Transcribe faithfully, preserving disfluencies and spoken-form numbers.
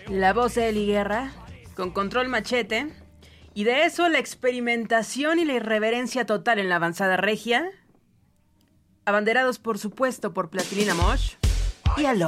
La voz de Eli Guerra, con Control Machete. Y de eso, la experimentación y la irreverencia total en la avanzada regia. Abanderados, por supuesto, por Plastilina Mosh y Alok.